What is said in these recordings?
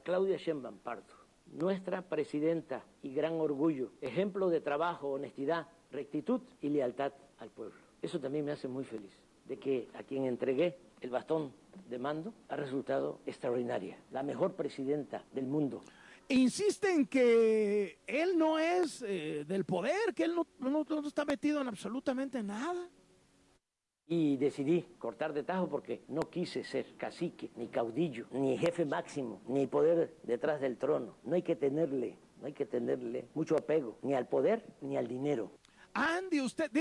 Claudia Sheinbaum Pardo, nuestra presidenta y gran orgullo, ejemplo de trabajo, honestidad, rectitud y lealtad al pueblo. Eso también me hace muy feliz, de que a quien entregué el bastón de mando ha resultado extraordinaria, la mejor presidenta del mundo. Insiste en que él no es del poder, que él no está metido en absolutamente nada. Y decidí cortar de tajo porque no quise ser cacique, ni caudillo, ni jefe máximo, ni poder detrás del trono. No hay que tenerle mucho apego, ni al poder, ni al dinero. Ande usted.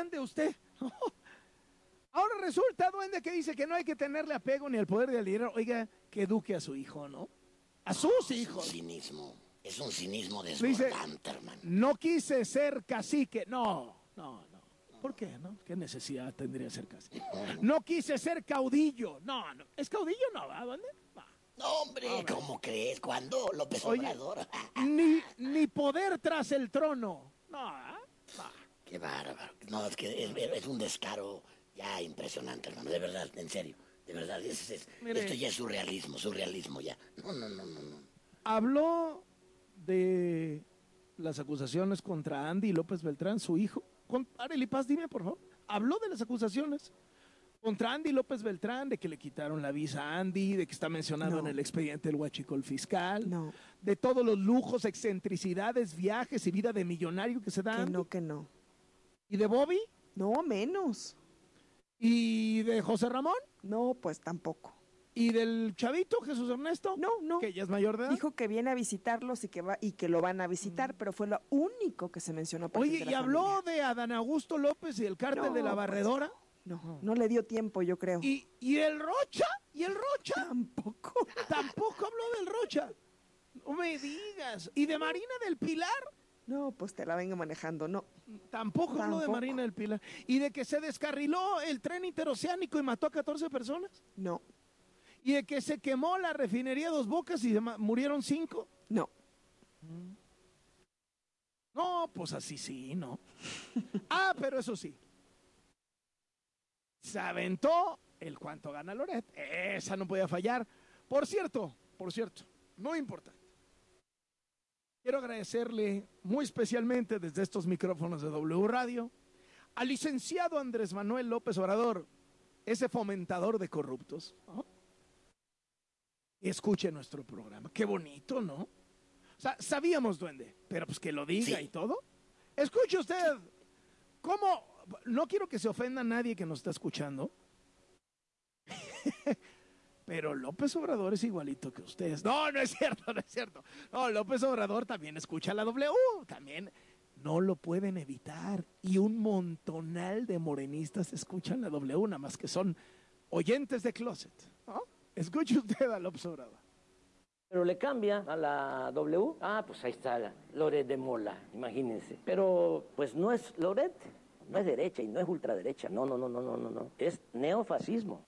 Ahora resulta, duende, que dice que no hay que tenerle apego ni al poder ni al dinero. Oiga, que eduque a su hijo, ¿no? A sus hijos. Es un cinismo desbordante, hermano. No quise ser cacique. No. ¿Por qué, no? ¿Qué necesidad tendría ser cacique? No quise ser caudillo. No. ¿Es caudillo? No, ¿va? ¿Dónde? Va. No, hombre, ¿cómo crees? ¿Cuándo? López Obrador. Ni poder tras el trono. No, va. Qué bárbaro. No, es que es un descaro ya impresionante, hermano. De verdad, en serio. De verdad, esto ya es surrealismo ya. No. Habló de las acusaciones contra Andy López Beltrán, su hijo. Arely Paz, dime, por favor. Habló de las acusaciones contra Andy López Beltrán, de que le quitaron la visa a Andy, de que está mencionado en el expediente del huachicol fiscal, de todos los lujos, excentricidades, viajes y vida de millonario que se dan. Que no. ¿Y de Bobby? No, menos. ¿Y de José Ramón? No, pues tampoco. ¿Y del chavito Jesús Ernesto? No. Que ya es mayor de edad. Dijo que viene a visitarlos y que lo van a visitar, pero fue lo único que se mencionó. Oye, ¿y habló de Adán Augusto López y el cártel de la Barredora? Pues, no le dio tiempo, yo creo. ¿Y el Rocha? ¿Y el Rocha? Tampoco. Tampoco habló del Rocha. No me digas. ¿Y de Marina del Pilar? No, pues te la vengo manejando, no. Tampoco habló de Marina del Pilar. ¿Y de que se descarriló el tren interoceánico y mató a 14 personas? No. ¿Y de que se quemó la refinería Dos Bocas y murieron 5? No. No, pues así sí, ¿no? Pero eso sí. Se aventó el cuánto gana Loret. Esa no podía fallar. Por cierto, muy importante. Quiero agradecerle muy especialmente desde estos micrófonos de W Radio al licenciado Andrés Manuel López Obrador, ese fomentador de corruptos. Escuche nuestro programa. Qué bonito, ¿no? O sea, sabíamos, duende, pero pues que lo diga y todo. Escuche usted. ¿Cómo? No quiero que se ofenda a nadie que nos está escuchando. Pero López Obrador es igualito que ustedes. No es cierto. No, López Obrador también escucha la W. También no lo pueden evitar. Y un montonal de morenistas escuchan la W, nada más que son oyentes de closet. Escuche usted a López Obrador. Pero le cambia a la W. Pues ahí está Loret de Mola, imagínense. Pero pues no es Loret, no es derecha y no es ultraderecha. No. Es neofascismo.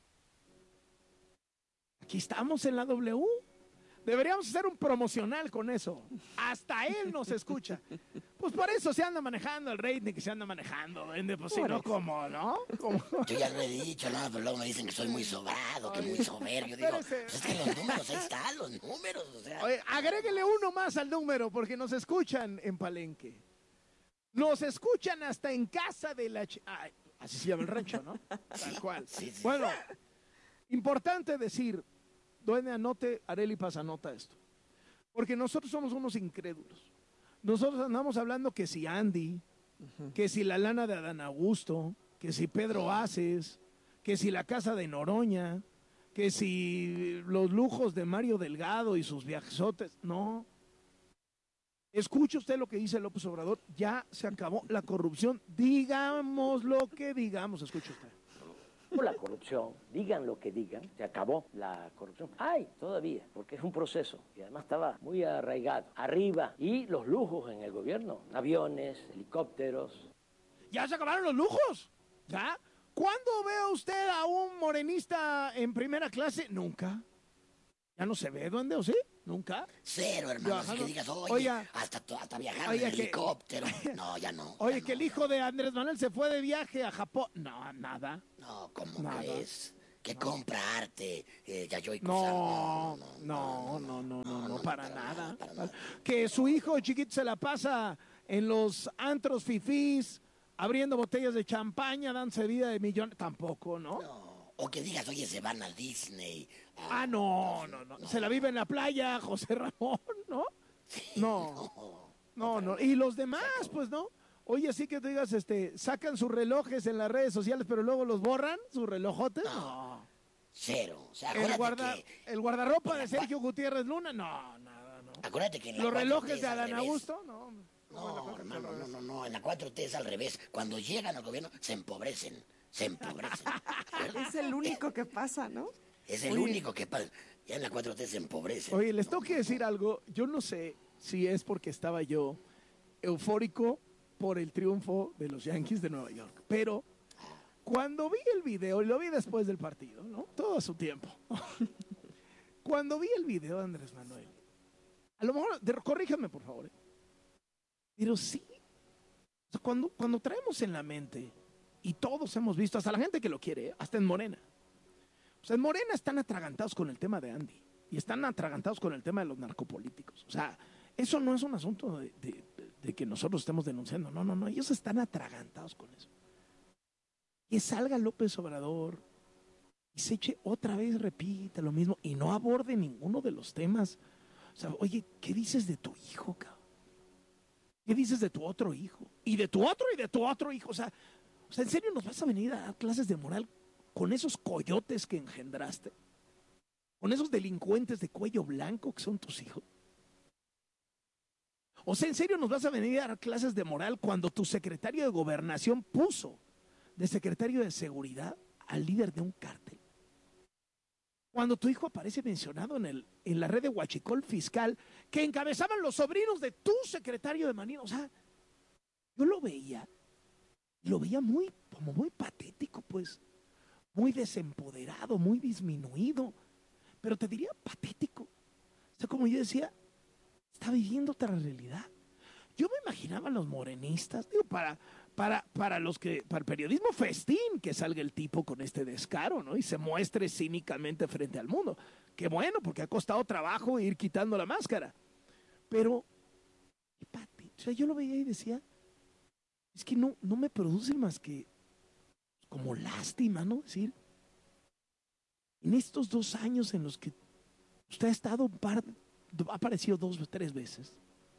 Aquí estamos en la W. Deberíamos hacer un promocional con eso. Hasta él nos escucha. Pues por eso se anda manejando el rating que se anda manejando. Pues si no, ¿cómo, no? ¿Cómo? Yo ya lo he dicho, ¿no? Pero luego me dicen que soy muy sobrado, que muy soberbio. Digo, pues es que los números, ahí están los números. O sea. Oye, agréguele uno más al número, porque nos escuchan en Palenque. Nos escuchan hasta en casa de la... así se llama el rancho, ¿no? Tal cual. Sí. Bueno, importante decir... Duende, anote, Arely Paz, anota esto. Porque nosotros somos unos incrédulos. Nosotros andamos hablando que si Andy, que si la lana de Adán Augusto, que si Pedro Aces, que si la casa de Noroña, que si los lujos de Mario Delgado y sus viajesotes. No. Escuche usted lo que dice López Obrador. Ya se acabó la corrupción. Digamos lo que digamos. Escuche usted. Por la corrupción, digan lo que digan, se acabó la corrupción. Todavía, porque es un proceso y además estaba muy arraigado. Arriba, y los lujos en el gobierno, aviones, helicópteros. ¿Ya se acabaron los lujos? ¿Ya? ¿Cuándo ve usted a un morenista en primera clase? Nunca. ¿Ya no se ve, duende, o sí? ¿Nunca? Cero, hermano, así que digas, oye, hasta viajar en helicóptero. No, ya no. Oye, que el hijo de Andrés Manuel se fue de viaje a Japón. No, nada. No, ¿cómo crees? que compra arte, Yayoi No, para nada. Que su hijo chiquito se la pasa en los antros fifís, abriendo botellas de champaña, dándose vida de millones, tampoco, ¿no? No, o que digas, oye, se van a Disney. No. Se la vive en la playa, José Ramón, ¿no? No. Y los demás, pues, ¿no? Oye, así que te digas, sacan sus relojes en las redes sociales, pero luego los borran, sus relojotes. No. Cero. O sea, el guardarropa de Sergio Gutiérrez Luna, no, nada, no. Acuérdate que en la los 4T relojes de Adán Augusto, no. No, en la 4T es al revés. Cuando llegan al gobierno, se empobrecen. Es el único que pasa, ¿no? Es el único que pasa. Ya en la 4T se empobrecen. Oye, les tengo que decir algo. Yo no sé si es porque estaba yo eufórico por el triunfo de los Yankees de Nueva York, pero cuando vi el video, y lo vi después del partido, ¿no? Todo a su tiempo. Cuando vi el video de Andrés Manuel, a lo mejor, corríjanme por favor, pero sí, o sea, cuando traemos en la mente, y todos hemos visto, hasta la gente que lo quiere, hasta en Morena. O sea, en Morena están atragantados con el tema de Andy, y están atragantados con el tema de los narcopolíticos. O sea, eso no es un asunto de que nosotros estemos denunciando, no, ellos están atragantados con eso. Que salga López Obrador y se eche otra vez, repite lo mismo y no aborde ninguno de los temas. O sea, oye, ¿qué dices de tu hijo, cabrón? ¿Qué dices de tu otro hijo? Y de tu otro y de tu otro hijo. O sea, ¿en serio nos vas a venir a dar clases de moral con esos coyotes que engendraste? ¿Con esos delincuentes de cuello blanco que son tus hijos? O sea, ¿en serio nos vas a venir a dar clases de moral cuando tu secretario de Gobernación puso de secretario de Seguridad al líder de un cártel? Cuando tu hijo aparece mencionado en la red de huachicol fiscal que encabezaban los sobrinos de tu secretario de Marina. O sea, yo lo veía muy patético, pues, muy desempoderado, muy disminuido, pero te diría patético. O sea, como yo decía, está viviendo otra realidad. Yo me imaginaba a los morenistas, digo, para el periodismo festín, que salga el tipo con este descaro, ¿no? Y se muestre cínicamente frente al mundo. Qué bueno, porque ha costado trabajo ir quitando la máscara. Pero, o sea, yo lo veía y decía, es que no me produce más que como lástima, ¿no? Es decir, en estos 2 años en los que usted ha estado, ha aparecido 2 o 3 veces,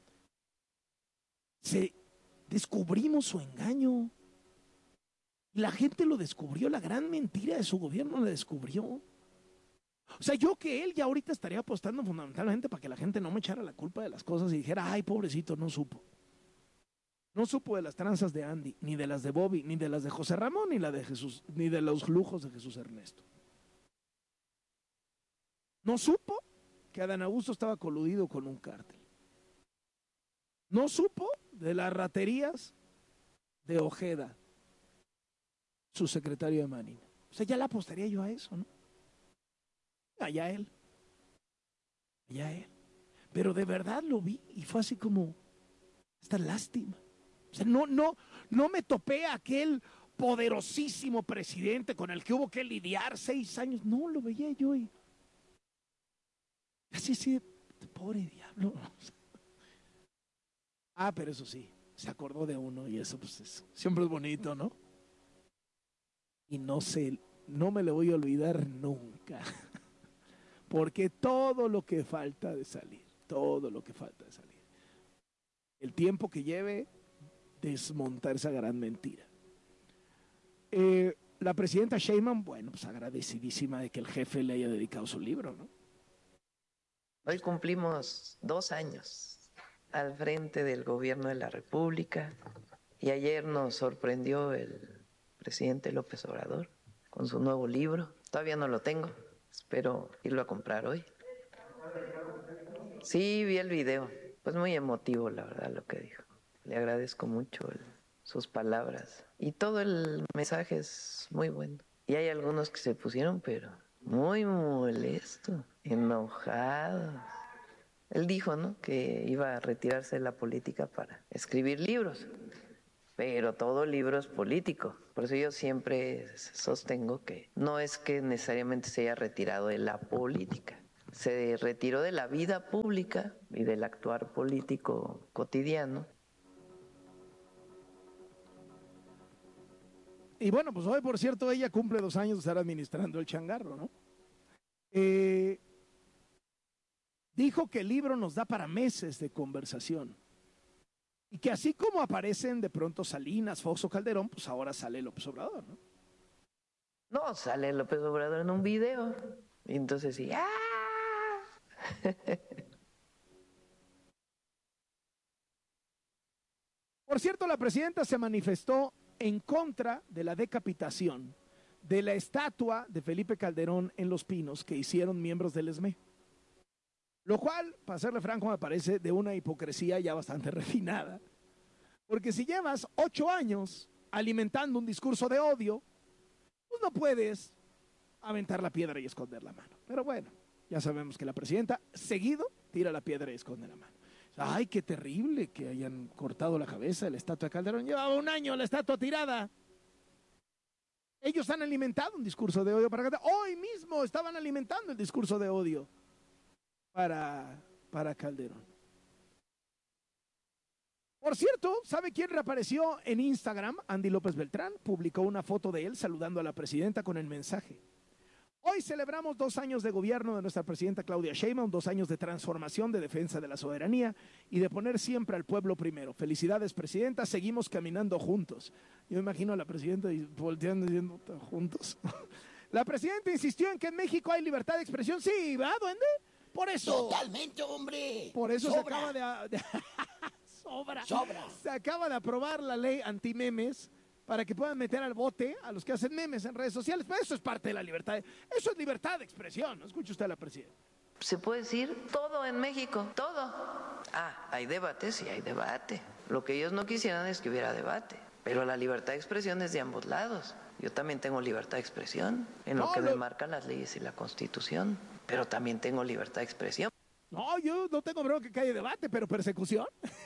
descubrimos su engaño. La gente lo descubrió, la gran mentira de su gobierno la descubrió. O sea, yo que él ya ahorita estaría apostando fundamentalmente para que la gente no me echara la culpa de las cosas y dijera, ay, pobrecito, no supo. No supo de las tranzas de Andy, ni de las de Bobby, ni de las de José Ramón, ni la de Jesús, ni de los lujos de Jesús Ernesto. No supo que Adán Augusto estaba coludido con un cártel. No supo de las raterías de Ojeda, su secretario de Marina. O sea, ya le apostaría yo a eso, ¿no? Allá él. Pero de verdad lo vi y fue así como, esta lástima. O sea, no me topé a aquel poderosísimo presidente con el que hubo que lidiar 6 años. No, lo veía yo y así, pobre diablo. Pero eso sí, se acordó de uno y eso pues siempre es bonito, ¿no? Y no me lo voy a olvidar nunca. Porque todo lo que falta de salir, el tiempo que lleve desmontar esa gran mentira. La presidenta Sheinbaum, bueno, pues agradecidísima de que el jefe le haya dedicado su libro, ¿no? Hoy cumplimos 2 años al frente del gobierno de la República y ayer nos sorprendió el presidente López Obrador con su nuevo libro. Todavía no lo tengo, espero irlo a comprar hoy. Sí, vi el video, pues muy emotivo la verdad lo que dijo. Le agradezco mucho sus palabras y todo el mensaje es muy bueno. Y hay algunos que se pusieron, pero muy molesto, enojado. Él dijo, ¿no?, que iba a retirarse de la política para escribir libros. pero todo libro es político. Por eso yo siempre sostengo que no es que necesariamente se haya retirado de la política, se retiró de la vida pública y del actuar político cotidiano. Y bueno, pues hoy, por cierto, ella cumple 2 años de estar administrando el changarro, ¿no? Dijo que el libro nos da para meses de conversación. Y que así como aparecen de pronto Salinas, Fox o Calderón, pues ahora sale López Obrador, ¿no? No, sale López Obrador en un video. Y entonces sí, ¡ah! Por cierto, la presidenta se manifestó en contra de la decapitación de la estatua de Felipe Calderón en Los Pinos que hicieron miembros del ESME. Lo cual, para serle franco, me parece de una hipocresía ya bastante refinada. Porque si llevas 8 años alimentando un discurso de odio, pues no puedes aventar la piedra y esconder la mano. Pero bueno, ya sabemos que la presidenta seguido tira la piedra y esconde la mano. Ay, qué terrible que hayan cortado la cabeza de la estatua de Calderón. Llevaba 1 año la estatua tirada. Ellos han alimentado un discurso de odio para Calderón. Hoy mismo estaban alimentando el discurso de odio para Calderón. Por cierto, ¿sabe quién reapareció en Instagram? Andy López Beltrán publicó una foto de él saludando a la presidenta con el mensaje: hoy celebramos 2 años de gobierno de nuestra presidenta Claudia Sheinbaum, 2 años de transformación, de defensa de la soberanía y de poner siempre al pueblo primero. Felicidades, presidenta, seguimos caminando juntos. Yo imagino a la presidenta volteando diciendo, juntos. La presidenta insistió en que en México hay libertad de expresión. Sí, ¿va, duende? Por eso. Totalmente, hombre. Por eso Sobra. se acaba de sobra. Sobra. Se acaba de aprobar la ley anti-memes para que puedan meter al bote a los que hacen memes en redes sociales. Pero eso es parte de la libertad. Eso es libertad de expresión. ¿No escucha usted a la presidenta? Se puede decir todo en México, todo. Ah, hay debate, sí hay debate. Lo que ellos no quisieran es que hubiera debate. Pero la libertad de expresión es de ambos lados. Yo también tengo libertad de expresión en lo que me marcan las leyes y la Constitución. Pero también tengo libertad de expresión. No, yo no tengo bronca que haya debate, pero persecución.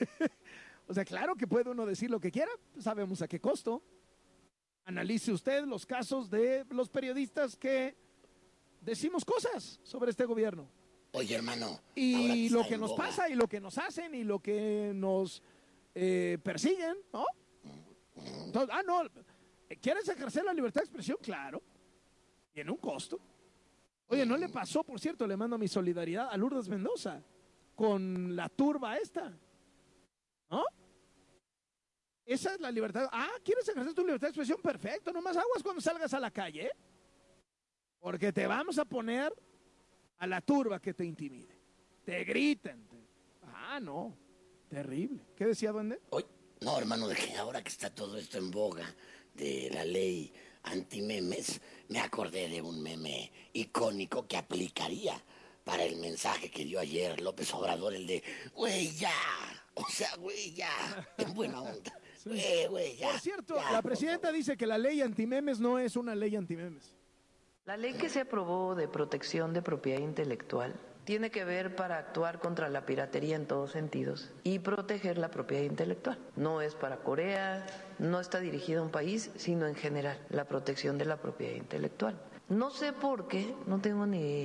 O sea, claro que puede uno decir lo que quiera, sabemos a qué costo. Analice usted los casos de los periodistas que decimos cosas sobre este gobierno. Oye, hermano. Y lo que nos pasa, y lo que nos hacen, y lo que nos persiguen, ¿no? Entonces, no, ¿quieres ejercer la libertad de expresión? Claro. Tiene un costo. Oye, ¿no le pasó, por cierto, le mando mi solidaridad a Lourdes Mendoza con la turba esta? ¿No? Esa es la libertad. ¿Quieres ejercer tu libertad de expresión? Perfecto, nomás aguas cuando salgas a la calle, ¿eh? Porque te vamos a poner a la turba que te intimide. Te griten. No, terrible. ¿Qué decía, duende? Oye, no, hermano, de que ahora que está todo esto en boga de la ley anti-memes, me acordé de un meme icónico que aplicaría para el mensaje que dio ayer López Obrador, el de, güey, ya, o sea, güey, ya, en buena onda, güey, ya. Por cierto, ya, la presidenta dice que la ley anti-memes no es una ley anti-memes. La ley que se aprobó de protección de propiedad intelectual tiene que ver para actuar contra la piratería en todos sentidos y proteger la propiedad intelectual. No es para Corea, no está dirigida a un país, sino en general, la protección de la propiedad intelectual. No sé por qué, no tengo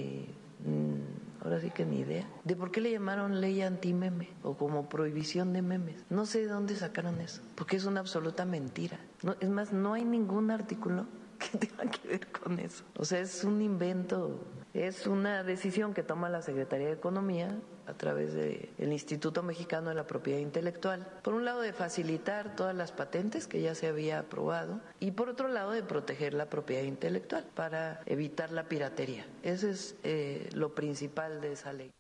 ahora sí que ni idea, de por qué le llamaron ley anti-meme o como prohibición de memes. No sé de dónde sacaron eso, porque es una absoluta mentira. No, es más, no hay ningún artículo que tenga que ver con eso. O sea, es un invento, es una decisión que toma la Secretaría de Economía a través del Instituto Mexicano de la Propiedad Intelectual. Por un lado, de facilitar todas las patentes que ya se había aprobado y por otro lado, de proteger la propiedad intelectual para evitar la piratería. Eso es lo principal de esa ley.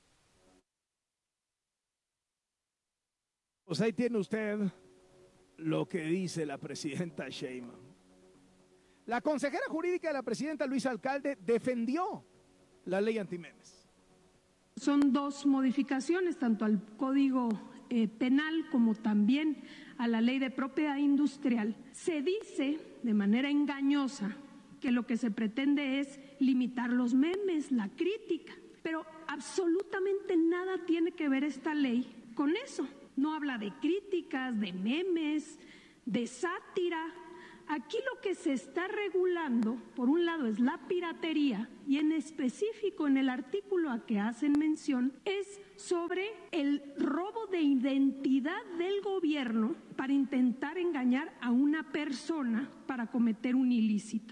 Pues ahí tiene usted lo que dice la presidenta Sheinbaum. La consejera jurídica de la presidenta Luisa Alcalde defendió la ley antimemes. Son 2 modificaciones, tanto al Código Penal como también a la Ley de Propiedad Industrial. Se dice de manera engañosa que lo que se pretende es limitar los memes, la crítica, pero absolutamente nada tiene que ver esta ley con eso. No habla de críticas, de memes, de sátira. Aquí lo que se está regulando, por un lado, es la piratería y en específico en el artículo a que hacen mención es sobre el robo de identidad del gobierno para intentar engañar a una persona para cometer un ilícito.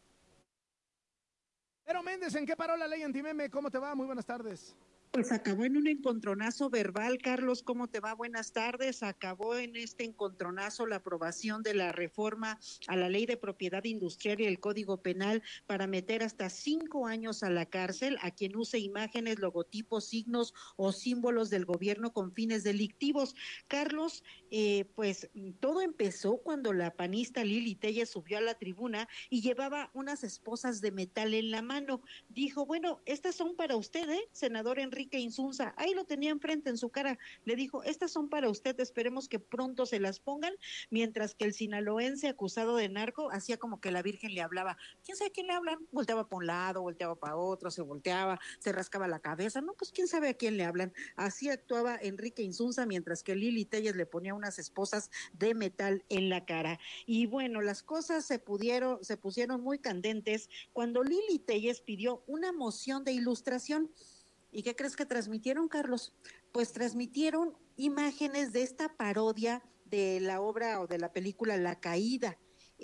Pero Méndez, ¿en qué paró la ley antimeme? ¿Cómo te va? Muy buenas tardes. Pues acabó en un encontronazo verbal. Carlos, ¿cómo te va? Buenas tardes. Acabó en este encontronazo la aprobación de la reforma a la Ley de Propiedad Industrial y el Código Penal para meter hasta 5 años a la cárcel a quien use imágenes, logotipos, signos o símbolos del gobierno con fines delictivos. Carlos, pues todo empezó cuando la panista Lili Téllez subió a la tribuna y llevaba unas esposas de metal en la mano. Dijo, bueno, estas son para usted, senador Enrique Insunza. Ahí lo tenía enfrente en su cara. Le dijo, estas son para usted, esperemos que pronto se las pongan, mientras que el sinaloense acusado de narco hacía como que la Virgen le hablaba. ¿Quién sabe a quién le hablan? Volteaba para un lado, volteaba para otro, se volteaba, se rascaba la cabeza. No, pues quién sabe a quién le hablan. Así actuaba Enrique Insunza, mientras que Lili Téllez le ponía unas esposas de metal en la cara. Y bueno, las cosas se pusieron muy candentes cuando Lili Téllez pidió una moción de ilustración. ¿Y qué crees que transmitieron, Carlos? Pues transmitieron imágenes de esta parodia de la obra o de la película La Caída,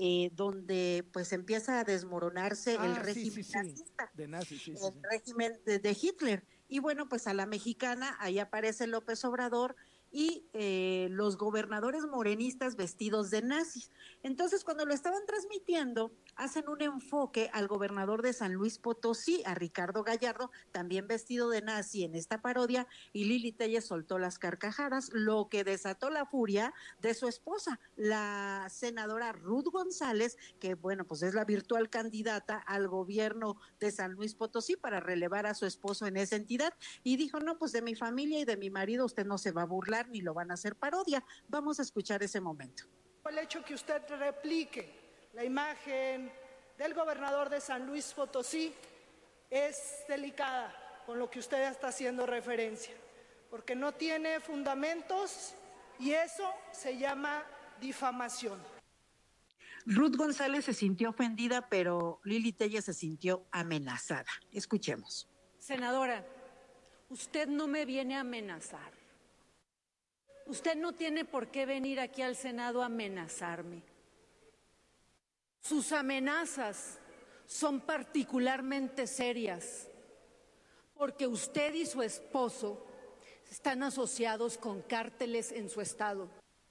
donde pues empieza a desmoronarse el régimen nazista, el régimen de Hitler. Y bueno, pues a la mexicana, ahí aparece López Obrador y los gobernadores morenistas vestidos de nazis. Entonces, cuando lo estaban transmitiendo, hacen un enfoque al gobernador de San Luis Potosí, a Ricardo Gallardo, también vestido de nazi en esta parodia, y Lili Téllez soltó las carcajadas, lo que desató la furia de su esposa, la senadora Ruth González, que bueno, pues es la virtual candidata al gobierno de San Luis Potosí para relevar a su esposo en esa entidad, y dijo, no, pues de mi familia y de mi marido usted no se va a burlar ni lo van a hacer parodia. Vamos a escuchar ese momento. El hecho que usted replique la imagen del gobernador de San Luis Potosí es delicada con lo que usted está haciendo referencia, porque no tiene fundamentos y eso se llama difamación. Ruth González se sintió ofendida, pero Lili Téllez se sintió amenazada. Escuchemos. Senadora, usted no me viene a amenazar. Usted no tiene por qué venir aquí al Senado a amenazarme. Sus amenazas son particularmente serias, porque usted y su esposo están asociados con cárteles en su estado.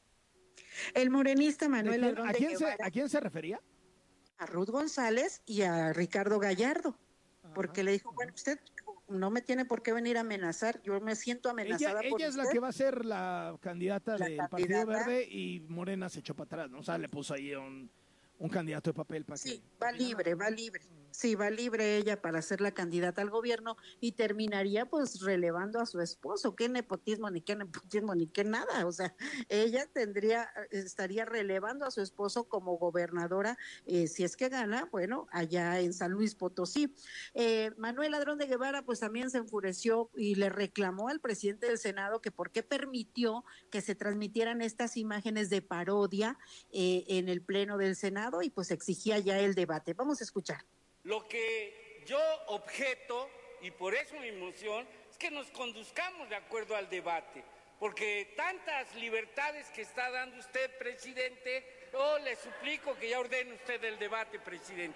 El morenista Manuel Ladrón de Guevara. ¿A quién se refería? A Ruth González y a Ricardo Gallardo, porque le dijo, bueno, usted no me tiene por qué venir a amenazar, yo me siento amenazada por ella es usted. La que va a ser la candidata del Partido Verde y Morena se echó para atrás, ¿no? O sea, le puso ahí un candidato de papel para que... va libre. Sí, va libre ella para ser la candidata al gobierno y terminaría pues relevando a su esposo. Qué nepotismo, ni qué nada. O sea, ella estaría relevando a su esposo como gobernadora, si es que gana, bueno, allá en San Luis Potosí. Manuel Ladrón de Guevara pues también se enfureció y le reclamó al presidente del Senado que por qué permitió que se transmitieran estas imágenes de parodia en el pleno del Senado y pues exigía ya el debate. Vamos a escuchar. Lo que yo objeto, y por eso mi moción, es que nos conduzcamos de acuerdo al debate, porque tantas libertades que está dando usted, presidente, le suplico que ya ordene usted el debate, presidente.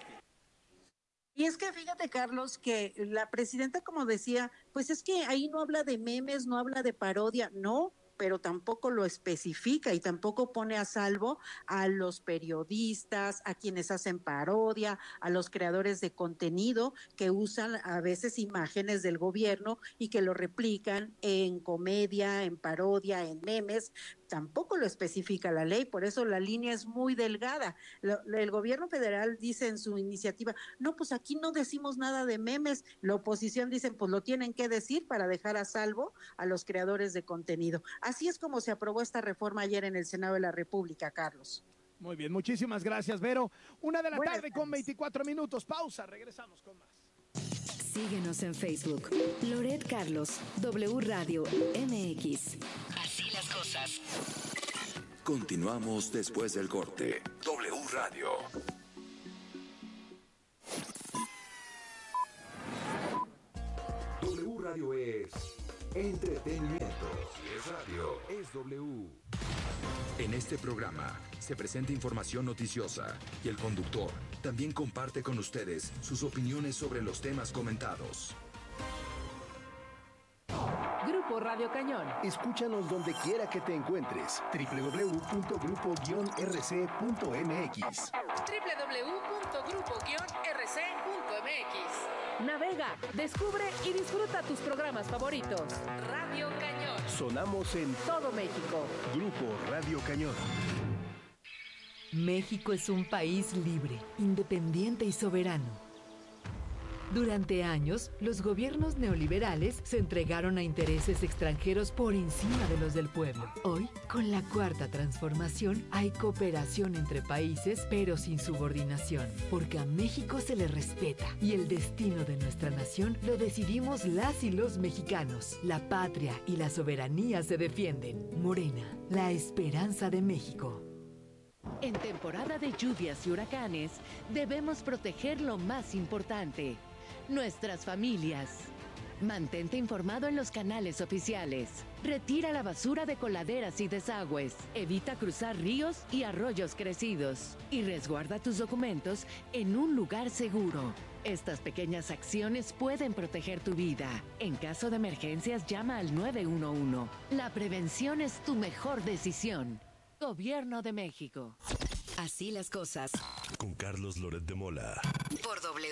Y es que fíjate, Carlos, que la presidenta, como decía, pues es que ahí no habla de memes, no habla de parodia, no, pero tampoco lo especifica y tampoco pone a salvo a los periodistas, a quienes hacen parodia, a los creadores de contenido que usan a veces imágenes del gobierno y que lo replican en comedia, en parodia, en memes. Tampoco lo especifica la ley, por eso la línea es muy delgada. El gobierno federal dice en su iniciativa, no, pues aquí no decimos nada de memes. La oposición dice, pues lo tienen que decir para dejar a salvo a los creadores de contenido. Así es como se aprobó esta reforma ayer en el Senado de la República, Carlos. Muy bien, muchísimas gracias, Vero. 1:00 con 24 minutos. Pausa, regresamos con más. Síguenos en Facebook. Loret Carlos, W Radio MX. Así las cosas. Continuamos después del corte. W Radio. W Radio es entretenimiento. Si es radio, es W. En este programa se presenta información noticiosa y el conductor también comparte con ustedes sus opiniones sobre los temas comentados. Grupo Radio Cañón. Escúchanos donde quiera que te encuentres. www.grupo-rc.mx. www.grupo-rc.mx. Navega, descubre y disfruta tus programas favoritos. Radio Cañón. Sonamos en todo México. Grupo Radio Cañón. México es un país libre, independiente y soberano. Durante años, los gobiernos neoliberales se entregaron a intereses extranjeros por encima de los del pueblo. Hoy, con la Cuarta Transformación, hay cooperación entre países, pero sin subordinación, porque a México se le respeta y el destino de nuestra nación lo decidimos las y los mexicanos. La patria y la soberanía se defienden. Morena, la esperanza de México. En temporada de lluvias y huracanes, debemos proteger lo más importante: nuestras familias. Mantente informado en los canales oficiales. Retira la basura de coladeras y desagües. Evita cruzar ríos y arroyos crecidos. Y resguarda tus documentos en un lugar seguro. Estas pequeñas acciones pueden proteger tu vida. En caso de emergencias, llama al 911. La prevención es tu mejor decisión. Gobierno de México. Así las cosas. Con Carlos Loret de Mola. Por W.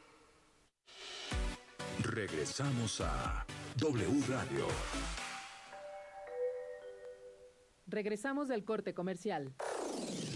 Regresamos a W Radio. Regresamos del corte comercial.